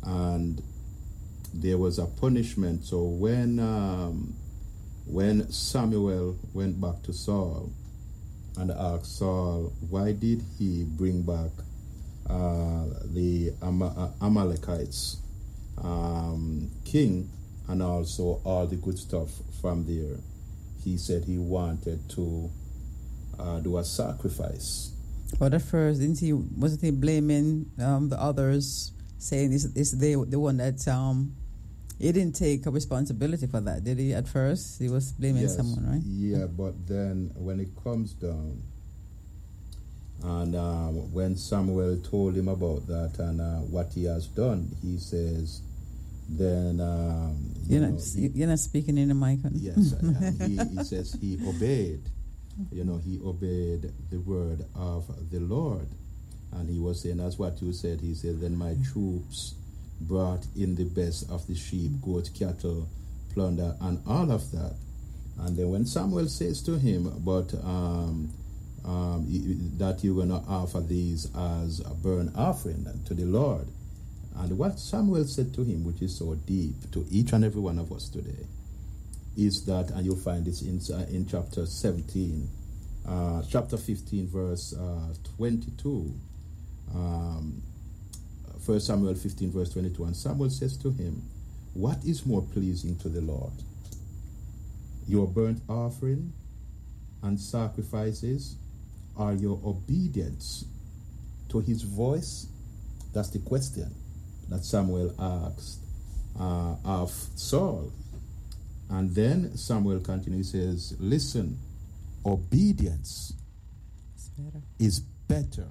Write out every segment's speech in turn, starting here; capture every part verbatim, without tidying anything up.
and there was a punishment. So when um, when Samuel went back to Saul and asked Saul, why did he bring back uh, the Am- uh, Amalekites um, king and also all the good stuff from there? He said he wanted to uh, do a sacrifice. But at first, didn't he? Wasn't he blaming um, the others, saying this is they the one that um, he didn't take a responsibility for that, did he? At first, he was blaming yes, someone, right? Yeah, but then when it comes down, and um, when Samuel told him about that and uh, what he has done, he says, then um, you you're know, not he, you're not speaking in the mic. Huh? Yes, and he, he says he obeyed. You know, he obeyed the word of the Lord. And he was saying, that's what you said. He said, then my troops brought in the best of the sheep, goats, cattle, plunder, and all of that. And then when Samuel says to him, but um, um, that you're going to offer these as a burnt offering to the Lord. And what Samuel said to him, which is so deep to each and every one of us today, is that, and you'll find this in uh, in chapter seventeen, uh, chapter fifteen, verse uh, twenty-two. Um, First Samuel fifteen, verse twenty-two. And Samuel says to him, what is more pleasing to the Lord? Your burnt offering and sacrifices, or your obedience to his voice? That's the question that Samuel asked uh, of Saul. And then Samuel continues, he says, listen, obedience better. is better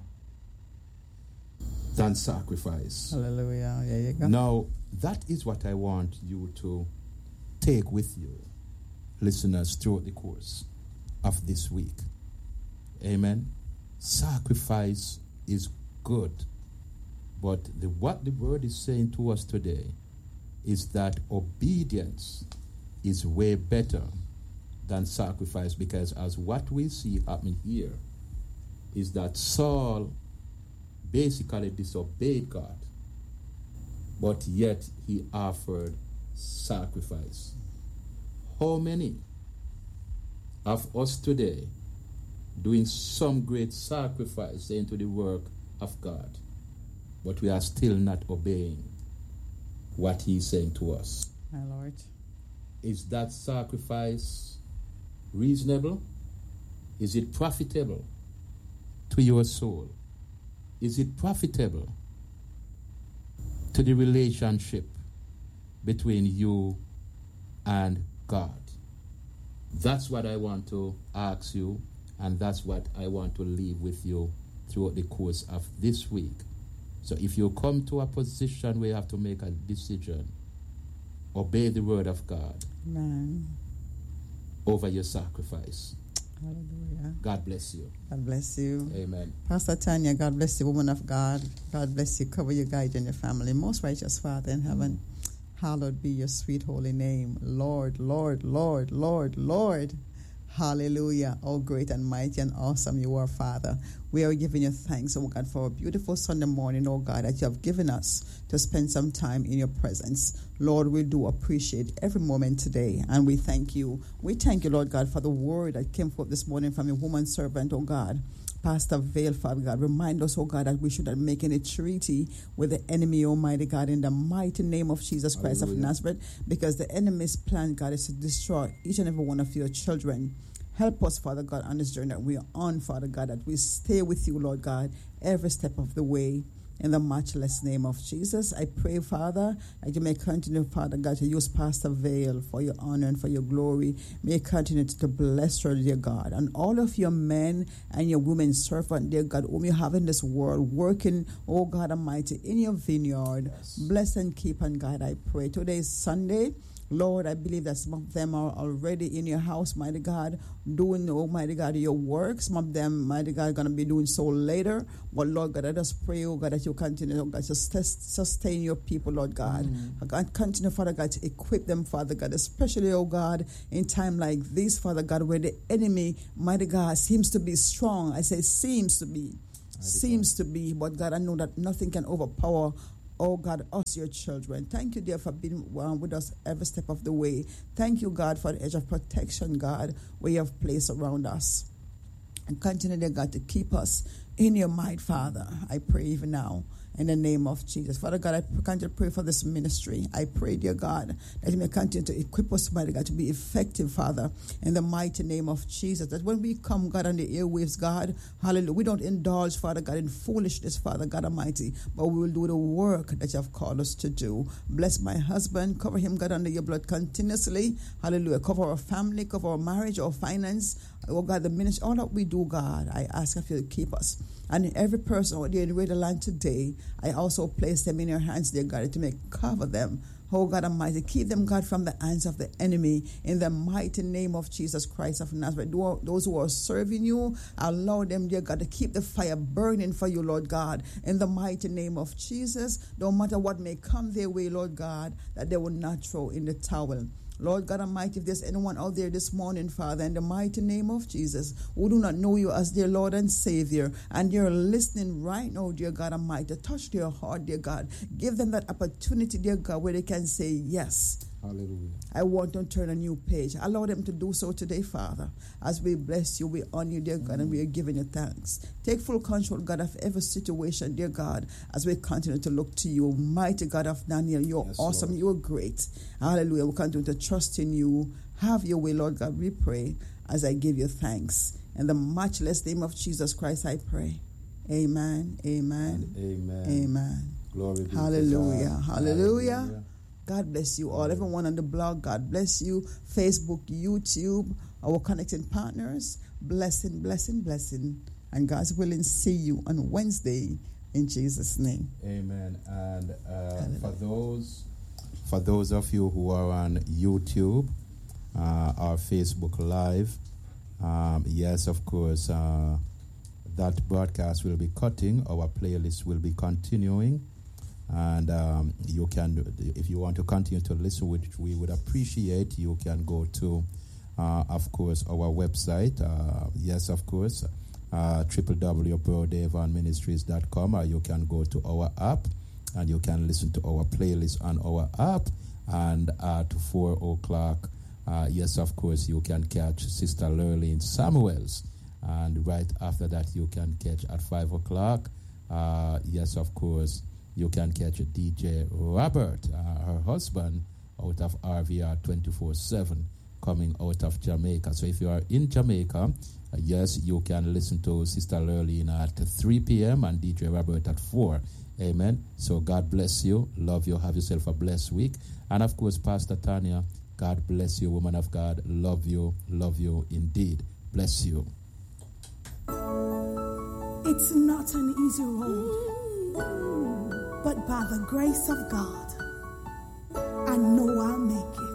than sacrifice. Hallelujah. Yeah, you go. Now, that is what I want you to take with you, listeners, throughout the course of this week. Amen. Sacrifice is good. But the, what the word is saying to us today is that obedience is way better than sacrifice, because as what we see happening here is that Saul basically disobeyed God, but yet he offered sacrifice. How many of us today doing some great sacrifice into the work of God, but we are still not obeying what he's saying to us? My Lord. Is that sacrifice reasonable? Is it profitable to your soul? Is it profitable to the relationship between you and God? That's what I want to ask you, and that's what I want to leave with you throughout the course of this week. So if you come to a position where you have to make a decision, obey the word of God. Amen. Over your sacrifice. Hallelujah. God bless you. God bless you. Amen. Pastor Tanya, God bless you, woman of God. God bless you. Cover your guide and your family. Most righteous Father in heaven, hallowed be your sweet holy name. Lord, Lord, Lord, Lord, Lord. Hallelujah. Oh, great and mighty and awesome you are, Father. We are giving you thanks, oh God, for a beautiful Sunday morning, oh God, that you have given us to spend some time in your presence. Lord, we do appreciate every moment today, and we thank you. We thank you, Lord God, for the word that came forth this morning from your woman servant, oh God, Pastor Vale, Father God. Remind us, oh God, that we should not make any treaty with the enemy, Almighty God, in the mighty name of Jesus Christ Hallelujah. Of Nazareth, because the enemy's plan, God, is to destroy each and every one of your children. Help us, Father God, on this journey that we are on, Father God, that we stay with you, Lord God, every step of the way. In the matchless name of Jesus, I pray, Father, that you may continue, Father God, to use Pastor Vale for your honor and for your glory. May you continue to bless her, dear God, and all of your men and your women servant, dear God, whom you have in this world, working, oh God Almighty, in your vineyard. Yes. Bless and keep and guide, I pray. Today is Sunday. Lord, I believe that some of them are already in your house, mighty God, doing, oh, mighty God, your work. Some of them, mighty God, are going to be doing so later. But, Lord God, I just pray, oh God, that you continue, oh God, to sustain your people, Lord God. Mm. God, continue, Father God, to equip them, Father God, especially, oh God, in time like this, Father God, where the enemy, mighty God, seems to be strong. I say seems to be. Mighty seems God. to be. But, God, I know that nothing can overpower oh God, us, your children. Thank you, dear, for being uh, with us every step of the way. Thank you, God, for the edge of protection, God, where you have placed around us. And continue, dear God, to keep us in your mind, Father. I pray even now, in the name of Jesus. Father God, I continue to pray for this ministry. I pray, dear God, that you may continue to equip us, Father God, to be effective, Father, in the mighty name of Jesus. That when we come, God, on the airwaves, God, hallelujah, we don't indulge, Father God, in foolishness, Father God Almighty, but we will do the work that you have called us to do. Bless my husband. Cover him, God, under your blood continuously. Hallelujah. Cover our family, cover our marriage, our finance, oh God, the ministry, all that we do, God, I ask of you to keep us. And every person out there in the land today, I also place them in your hands, dear God, to make cover them. Oh God Almighty, keep them, God, from the hands of the enemy in the mighty name of Jesus Christ of Nazareth. Those who are serving you, allow them, dear God, to keep the fire burning for you, Lord God, in the mighty name of Jesus. No matter what may come their way, Lord God, that they will not throw in the towel. Lord God Almighty, if there's anyone out there this morning, Father, in the mighty name of Jesus, who do not know you as their Lord and Savior, and you're listening right now, dear God Almighty, touch their heart, dear God. Give them that opportunity, dear God, where they can say, yes, hallelujah, I want to turn a new page. Allow them to do so today, Father. As we bless you, we honor you, dear God, and we are giving you thanks. Take full control, God, of every situation, dear God, as we continue to look to you. Mighty God of Daniel, you're yes, awesome, Lord. You're great. Hallelujah. We continue to trust in you. Have your way, Lord God, we pray, as I give you thanks. In the matchless name of Jesus Christ, I pray. Amen, amen, and amen. Amen. Glory be Hallelujah. to God. Hallelujah. Hallelujah. God bless you all. Everyone on the blog, God bless you. Facebook, YouTube, our connecting partners. Blessing, blessing, blessing. And God's willing, see you on Wednesday in Jesus' name. Amen. And uh, for those for those of you who are on YouTube, uh, or Facebook Live, um, yes, of course, uh, that broadcast will be cutting. Our playlist will be continuing. And um, you can, if you want to continue to listen, which we would appreciate, you can go to, uh, of course, our website. Uh, yes, of course, uh, w w w dot bro davon ministries dot com, or you can go to our app and you can listen to our playlist on our app. And at four o'clock, uh, yes, of course, you can catch Sister Lurleen Samuels. And right after that, you can catch at five o'clock, uh, yes, of course, you can catch D J Robert, uh, her husband, out of R V R twenty-four seven, coming out of Jamaica. So if you are in Jamaica, uh, yes, you can listen to Sister Lurleen at three p.m. and D J Robert at four. Amen. So God bless you. Love you. Have yourself a blessed week. And of course, Pastor Tanya, God bless you, woman of God. Love you. Love you indeed. Bless you. It's not an easy road, but by the grace of God, I know I'll make it.